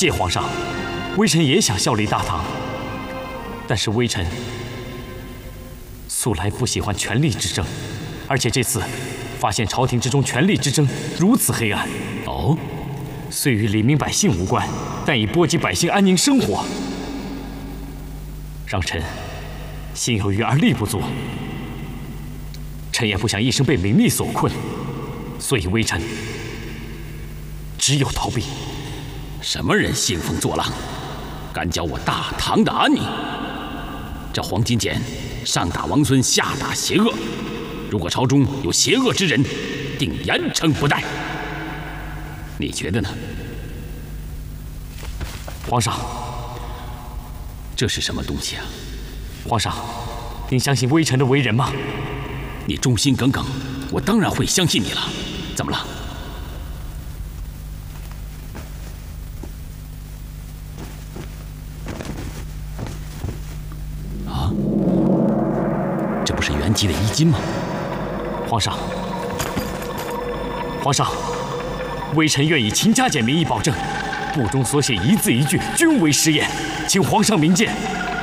谢皇上，微臣也想效力大唐，但是微臣素来不喜欢权力之争，而且这次发现朝廷之中权力之争如此黑暗。 哦， 虽与黎民百姓无关，但已波及百姓安宁生活，让臣心有余而力不足。臣也不想一生被名利所困，所以微臣只有逃避。 什么人兴风作浪，敢搅我大唐的安宁？这黄金简上打王孙，下打邪恶。如果朝中有邪恶之人，定严惩不贷。你觉得呢？ 皇上， 这是什么东西啊？ 皇上，您相信微臣的为人吗？ 你忠心耿耿，我当然会相信你了。怎么了？啊，这不是元吉的衣襟吗？ 皇上，皇上，微臣愿以秦家简名义保证，簿中所写一字一句均为实言，请皇上明鉴。